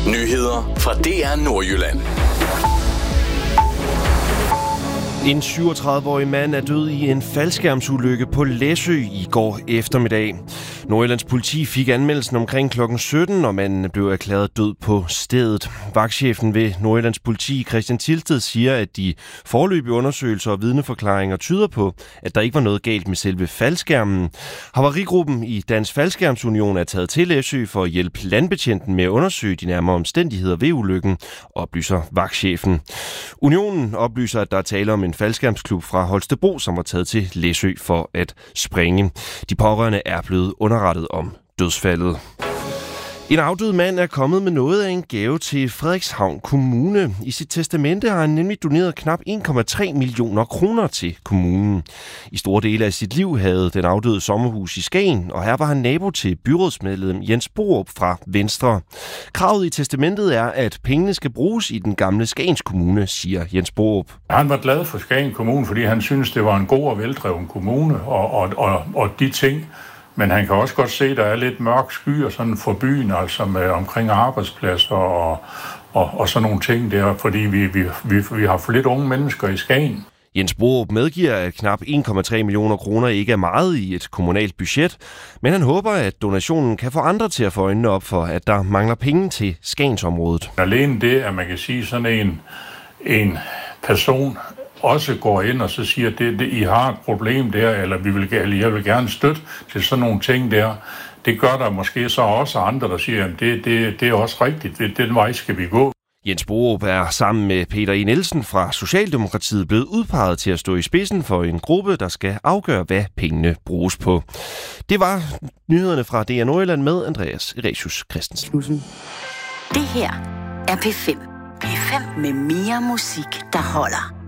Nyheder fra DR Nordjylland. En 37-årig mand er død i en faldskærmsulykke på Læsø i går eftermiddag. Nordjyllands politi fik anmeldelsen omkring kl. 17, og manden blev erklæret død på stedet. Vagtchefen ved Nordjyllands politi, Christian Tilsted, siger, at de foreløbige undersøgelser og vidneforklaringer tyder på, at der ikke var noget galt med selve faldskærmen. Havarigruppen i Dansk Faldskærmsunion er taget til Læsø for at hjælpe landbetjenten med at undersøge de nærmere omstændigheder ved ulykken, oplyser vagtchefen. Unionen oplyser, at der er tale om en faldskærmsklub fra Holstebro, som var taget til Læsø for at springe. De pårørende er blevet underrettet om dødsfaldet. En afdød mand er kommet med noget af en gave til Frederikshavn Kommune. I sit testamente har han nemlig doneret knap 1,3 millioner kroner til kommunen. I store dele af sit liv havde den afdøde sommerhus i Skagen, og her var han nabo til byrådsmedlem Jens Borup fra Venstre. Kravet i testamentet er, at pengene skal bruges i den gamle Skagens Kommune, siger Jens Borup. Han var glad for Skagen Kommune, fordi han synes det var en god og veldreven kommune, og de ting. Men han kan også godt se, at der er lidt mørk skyer sådan for byen, altså med omkring arbejdspladser og sådan nogle ting der, fordi vi har for lidt unge mennesker i Skagen. Jens Borup medgiver, at knap 1,3 millioner kroner ikke er meget i et kommunalt budget, men han håber, at donationen kan få andre til at få øjnene op for, at der mangler penge til Skagensområdet. Alene det, at man kan sige sådan en person også går ind og så siger, at I har et problem der, eller jeg vil gerne støtte til sådan nogle ting der. Det gør der måske så også andre, der siger, at det er også rigtigt. Den vej skal vi gå. Jens Borup er sammen med Peter E. Nielsen fra Socialdemokratiet blevet udpeget til at stå i spidsen for en gruppe, der skal afgøre, hvad pengene bruges på. Det var nyhederne fra DR Nordjylland med Andreas Eresius Christensen. Det her er P5. P5 med mere musik, der holder.